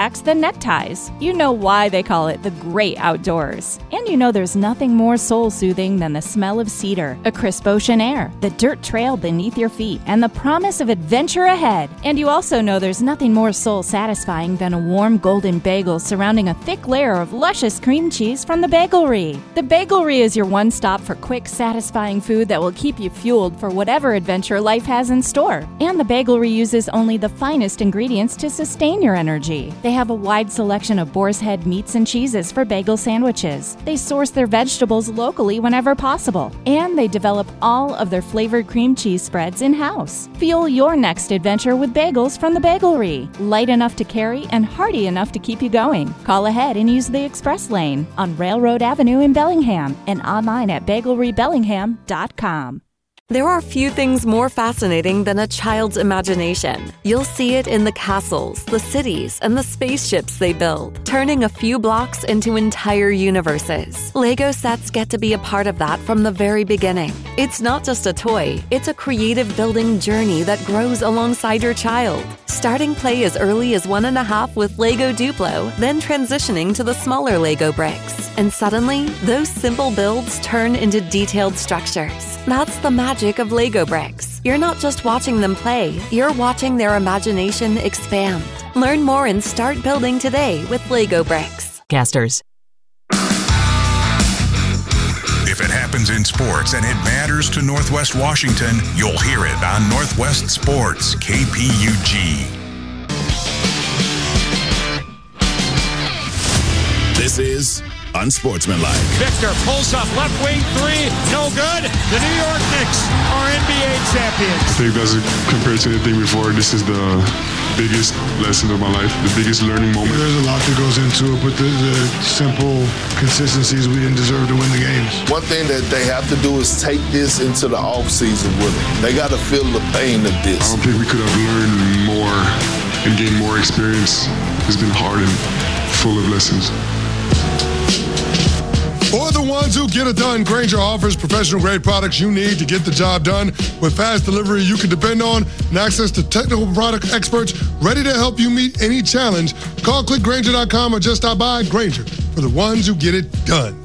protects the neckties. You know why they call it the great outdoors. And you know there's nothing more soul-soothing than the smell of cedar, a crisp ocean air, the dirt trail beneath your feet, and the promise of adventure ahead. And you also know there's nothing more soul-satisfying than a warm golden bagel surrounding a thick layer of luscious cream cheese from the Bagelry. The Bagelry is your one stop for quick, satisfying food that will keep you fueled for whatever adventure life has in store. And the Bagelry uses only the finest ingredients to sustain your energy. They have a wide selection of boar's head meats and cheeses for bagel sandwiches. They source their vegetables locally whenever possible. And they develop all of their flavored cream cheese spreads in-house. Fuel your next adventure with bagels from the Bagelry. Light enough to carry and hearty enough to keep you going. Call ahead and use the express lane on Railroad Avenue in Bellingham and online at bagelrybellingham.com. There are few things more fascinating than a child's imagination. You'll see it in the castles, the cities, and the spaceships they build, turning a few blocks into entire universes. Lego sets get to be a part of that from the very beginning. It's not just a toy, it's a creative building journey that grows alongside your child. Starting play as early as 1.5 with Lego Duplo, then transitioning to the smaller Lego bricks. And suddenly, those simple builds turn into detailed structures. That's the magic of Lego bricks. You're not just watching them play, you're watching their imagination expand. Learn more and start building today with Lego bricks. Casters. If it happens in sports and it matters to Northwest Washington, you'll hear it on Northwest Sports, KPUG. This is Unsportsmanlike. Victor pulls up left wing three, no good. The New York Knicks are NBA champions. I think that's compared to anything before. This is the biggest lesson of my life, the biggest learning moment. There's a lot that goes into it, but the simple consistencies, we didn't deserve to win the games. One thing that they have to do is take this into the offseason with them. They got to feel the pain of this. I don't think we could have learned more and gained more experience. It's been hard and full of lessons. For the ones who get it done, Grainger offers professional-grade products you need to get the job done with fast delivery you can depend on and access to technical product experts ready to help you meet any challenge. Call clickgrainger.com or just stop by. Grainger, for the ones who get it done.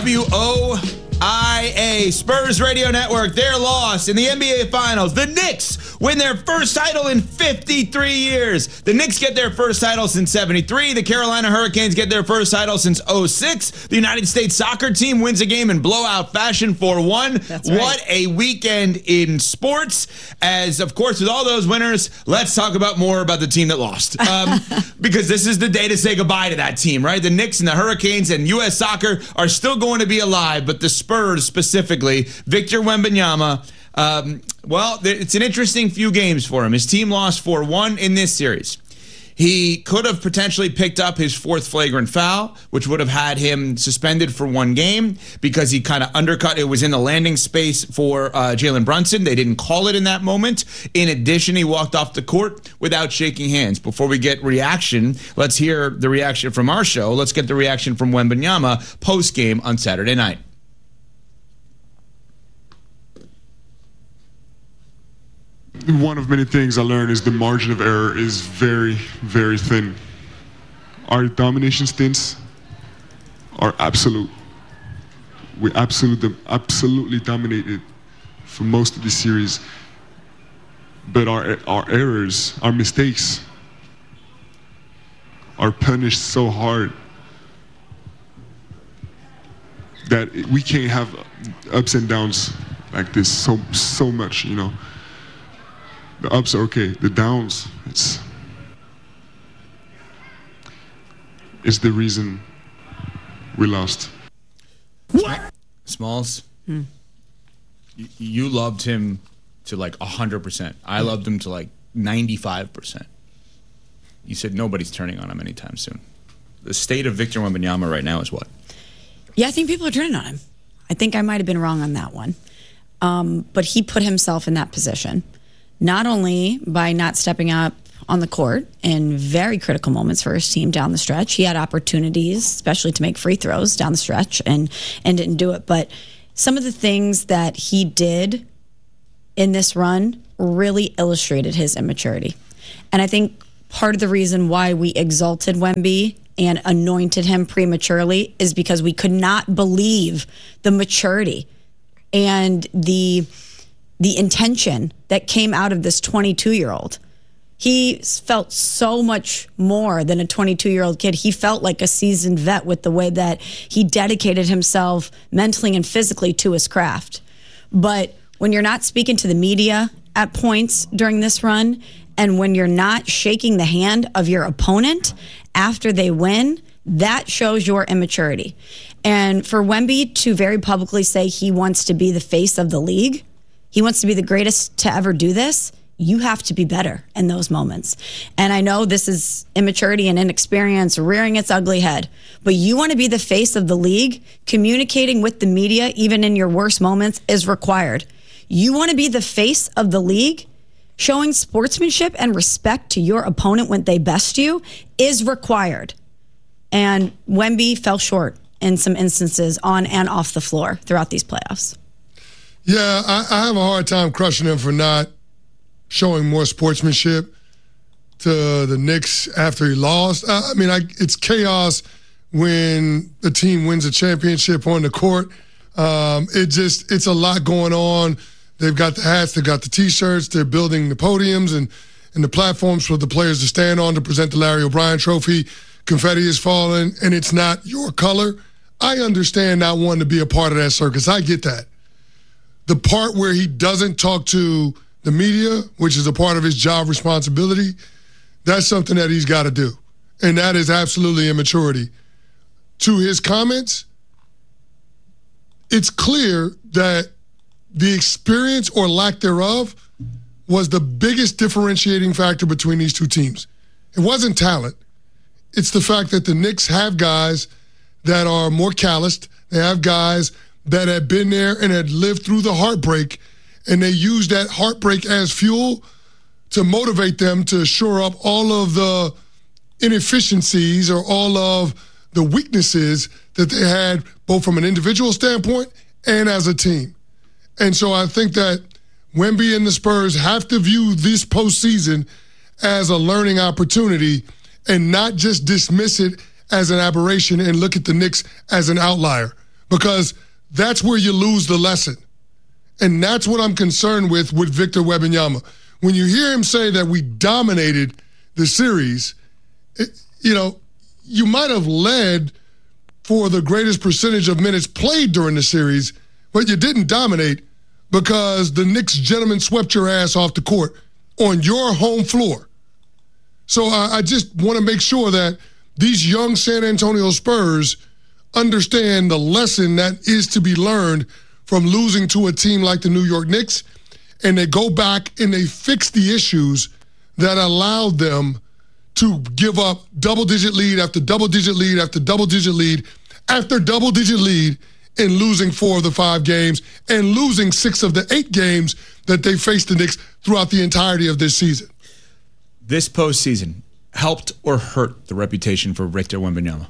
WOIA, Spurs Radio Network, their loss in the NBA Finals. The Knicks win their first title in 53 years. The Knicks get their first title since 73. The Carolina Hurricanes get their first title since 06. The United States soccer team wins a game in blowout fashion 4-1. That's right. What a weekend in sports. As, of course, with all those winners, let's talk about more about the team that lost. Because this is the day to say goodbye to that team, right? The Knicks and the Hurricanes and U.S. Soccer are still going to be alive, but the Spurs specifically, Victor Wembanyama, it's an interesting few games for him. His team lost 4-1 in this series. He could have potentially picked up his fourth flagrant foul, which would have had him suspended for 1 game because he kind of undercut. It was in the landing space for Jalen Brunson. They didn't call it in that moment. In addition, he walked off the court without shaking hands. Before we get reaction, let's hear the reaction from our show. Let's get the reaction from Wembanyama post-game on Saturday night. One of many things I learned is the margin of error is very, very thin. Our domination stints are absolute. We absolutely dominated for most of the series. But our errors, our mistakes, are punished so hard that we can't have ups and downs like this so much, you know. The ups are okay. The downs, it's the reason we lost. What? Smalls, you loved him to like 100%. I loved him to like 95%. You said nobody's turning on him anytime soon. The state of Victor Wembanyama right now is what? Yeah, I think people are turning on him. I think I might have been wrong on that one. But he put himself in that position. Not only by not stepping up on the court in very critical moments for his team down the stretch. He had opportunities, especially to make free throws down the stretch, and didn't do it. But some of the things that he did in this run really illustrated his immaturity. And I think part of the reason why we exalted Wemby and anointed him prematurely is because we could not believe the maturity and the intention that came out of this 22-year-old. He felt so much more than a 22-year-old kid. He felt like a seasoned vet with the way that he dedicated himself mentally and physically to his craft. But when you're not speaking to the media at points during this run, and when you're not shaking the hand of your opponent after they win, that shows your immaturity. And for Wemby to very publicly say he wants to be the face of the league, he wants to be the greatest to ever do this, you have to be better in those moments. And I know this is immaturity and inexperience rearing its ugly head, but you want to be the face of the league. Communicating with the media, even in your worst moments, is required. You want to be the face of the league. Showing sportsmanship and respect to your opponent when they best you is required. And Wemby fell short in some instances on and off the floor throughout these playoffs. Yeah, I have a hard time crushing him for not showing more sportsmanship to the Knicks after he lost. It's chaos when the team wins a championship on the court. It's a lot going on. They've got the hats, they've got the T-shirts, they're building the podiums and the platforms for the players to stand on to present the Larry O'Brien Trophy. Confetti is falling, and it's not your color. I understand not wanting to be a part of that circus. I get that. The part where he doesn't talk to the media, which is a part of his job responsibility, that's something that he's got to do. And that is absolutely immaturity. To his comments, it's clear that the experience or lack thereof was the biggest differentiating factor between these two teams. It wasn't talent. It's the fact that the Knicks have guys that are more calloused. They have guys that had been there and had lived through the heartbreak, and they use that heartbreak as fuel to motivate them to shore up all of the inefficiencies or all of the weaknesses that they had, both from an individual standpoint and as a team. And so I think that Wemby and the Spurs have to view this postseason as a learning opportunity and not just dismiss it as an aberration and look at the Knicks as an outlier, because that's where you lose the lesson. And that's what I'm concerned with Victor Wembanyama. When you hear him say that we dominated the series, you might have led for the greatest percentage of minutes played during the series, but you didn't dominate because the Knicks gentlemen swept your ass off the court on your home floor. So I just want to make sure that these young San Antonio Spurs understand the lesson that is to be learned from losing to a team like the New York Knicks, and they go back and they fix the issues that allowed them to give up double-digit lead after double-digit lead after double-digit lead after double-digit lead in losing 4 of the 5 games and losing 6 of the 8 games that they faced the Knicks throughout the entirety of this season. This postseason helped or hurt the reputation for Victor Wembanyama?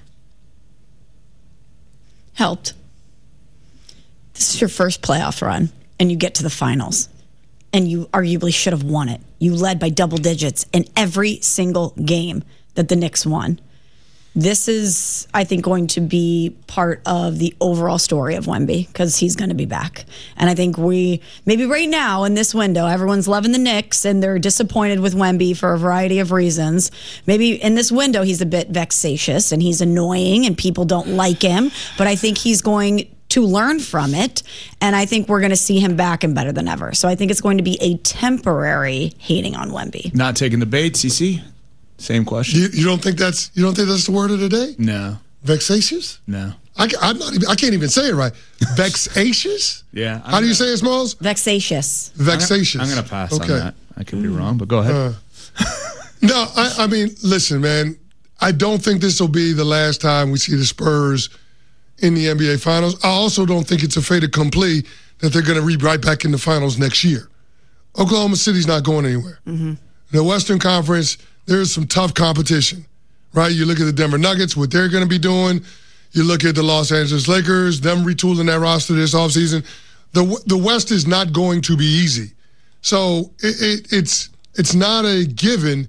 Helped. This is your first playoff run, and you get to the finals, and you arguably should have won it. You led by double digits in every single game that the Knicks won. This is, I think, going to be part of the overall story of Wemby because he's going to be back. And I think maybe right now in this window, everyone's loving the Knicks and they're disappointed with Wemby for a variety of reasons. Maybe in this window, he's a bit vexatious and he's annoying and people don't like him. But I think he's going to learn from it. And I think we're going to see him back and better than ever. So I think it's going to be a temporary hating on Wemby. Not taking the bait, CC? Same question. You don't think that's the word of the day? No. Vexatious? No. I can't even say it right. Vexatious? Yeah. How do you say it, Smalls? Vexatious. Vexatious. I'm going to pass on that. I could be wrong, but go ahead. No, I mean, listen, man. I don't think this will be the last time we see the Spurs in the NBA Finals. I also don't think it's a fait accompli that they're going to be right back in the Finals next year. Oklahoma City's not going anywhere. Mm-hmm. The Western Conference, there's some tough competition, right? You look at the Denver Nuggets, what they're going to be doing. You look at the Los Angeles Lakers, them retooling that roster this offseason. The West is not going to be easy. So it's not a given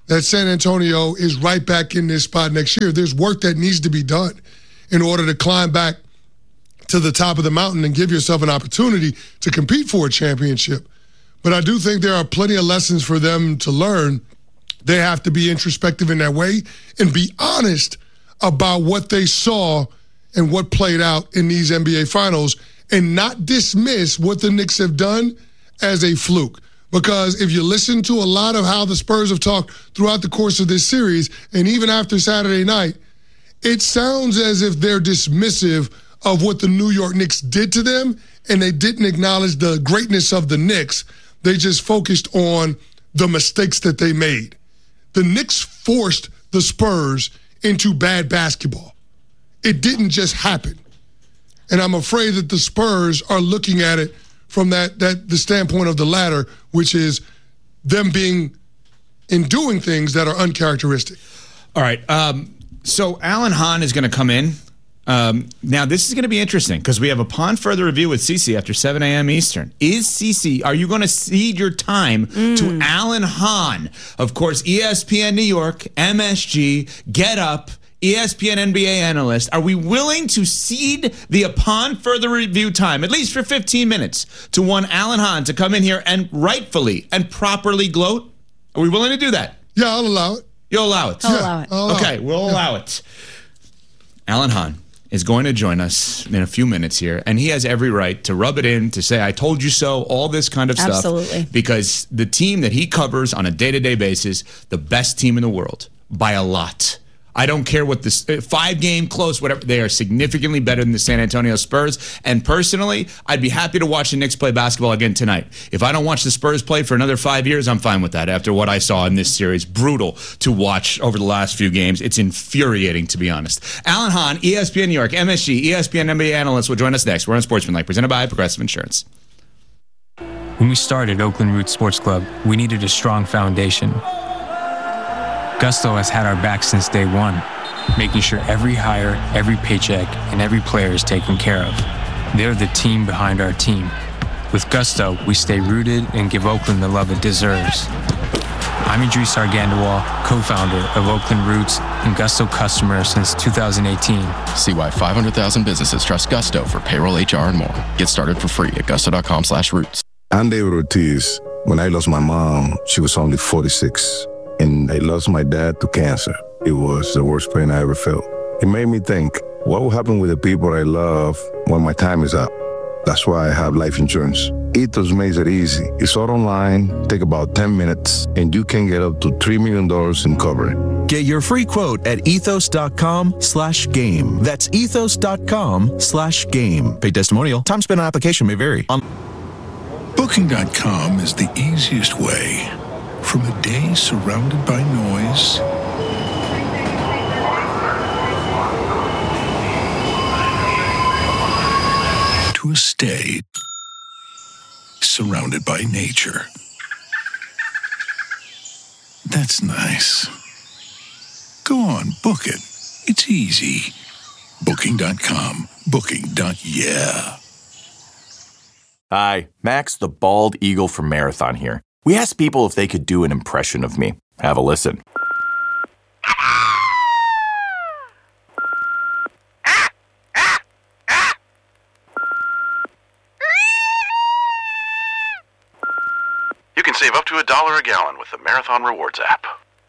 that San Antonio is right back in this spot next year. There's work that needs to be done in order to climb back to the top of the mountain and give yourself an opportunity to compete for a championship. But I do think there are plenty of lessons for them to learn. They have to be introspective in that way and be honest about what they saw and what played out in these NBA Finals and not dismiss what the Knicks have done as a fluke. Because if you listen to a lot of how the Spurs have talked throughout the course of this series, and even after Saturday night, it sounds as if they're dismissive of what the New York Knicks did to them, and they didn't acknowledge the greatness of the Knicks. They just focused on the mistakes that they made. The Knicks forced the Spurs into bad basketball. It didn't just happen. And I'm afraid that the Spurs are looking at it from the standpoint of the latter, which is them being and doing things that are uncharacteristic. All right. So Alan Hahn is going to come in. Now, this is going to be interesting because we have upon further review with CeCe after 7 a.m. Eastern. Are you going to cede your time to Alan Hahn? Of course, ESPN New York, MSG, Get Up, ESPN NBA analyst. Are we willing to cede the upon further review time, at least for 15 minutes, to one Alan Hahn to come in here and rightfully and properly gloat? Are we willing to do that? Yeah, I'll allow it. You'll allow it? I'll allow it. Okay, we'll allow it. Alan Hahn is going to join us in a few minutes here, and he has every right to rub it in, to say, I told you so, all this kind of stuff. Absolutely. Because the team that he covers on a day-to-day basis, the best team in the world, by a lot. I don't care what this 5-game close, whatever. They are significantly better than the San Antonio Spurs. And personally, I'd be happy to watch the Knicks play basketball again tonight. If I don't watch the Spurs play for another 5 years, I'm fine with that. After what I saw in this series, brutal to watch over the last few games. It's infuriating, to be honest. Alan Hahn, ESPN New York, MSG, ESPN NBA analyst, will join us next. We're on Sportsmanlike, presented by Progressive Insurance. When we started Oakland Roots Sports Club, we needed a strong foundation. Gusto has had our back since day one, making sure every hire, every paycheck, and every player is taken care of. They're the team behind our team. With Gusto, we stay rooted and give Oakland the love it deserves. I'm Idris Argandawal, co-founder of Oakland Roots and Gusto customer since 2018. See why 500,000 businesses trust Gusto for payroll, HR, and more. Get started for free at gusto.com/roots. I'm David Ortiz. When I lost my mom, she was only 46. And I lost my dad to cancer. It was the worst pain I ever felt. It made me think, what will happen with the people I love when my time is up? That's why I have life insurance. Ethos makes it easy. It's all online, take about 10 minutes, and you can get up to $3 million in coverage. Get your free quote at ethos.com/game. That's ethos.com/game. Paid testimonial. Time spent on application may vary. Booking.com is the easiest way. From a day surrounded by noise to a stay surrounded by nature. That's nice. Go on, book it. It's easy. Booking.com. Booking.yeah. Hi, Max the Bald Eagle from Marathon here. We asked people if they could do an impression of me. Have a listen. You can save up to $1 a gallon with the Marathon Rewards app.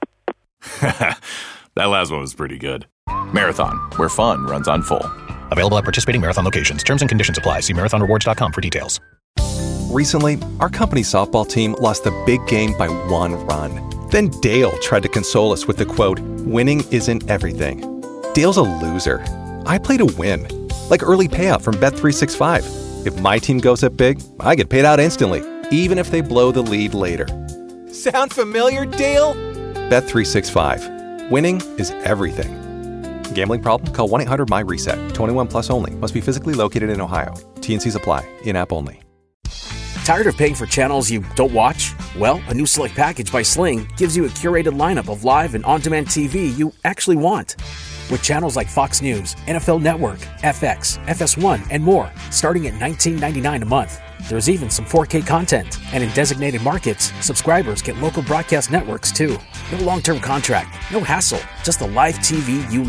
That last one was pretty good. Marathon, where fun runs on full. Available at participating Marathon locations. Terms and conditions apply. See marathonrewards.com for details. Recently, our company softball team lost a big game by 1 run. Then Dale tried to console us with the quote, "Winning isn't everything." Dale's a loser. I play to win. Like early payout from Bet365. If my team goes up big, I get paid out instantly, even if they blow the lead later. Sound familiar, Dale? Bet365. Winning is everything. Gambling problem? Call 1-800-MY-RESET. 21 plus only. Must be physically located in Ohio. T&Cs apply. In-app only. Tired of paying for channels you don't watch? Well, a new select package by Sling gives you a curated lineup of live and on-demand TV you actually want. With channels like Fox News, NFL Network, FX, FS1, and more, starting at $19.99 a month. There's even some 4K content. And in designated markets, subscribers get local broadcast networks too. No long-term contract, no hassle, just the live TV you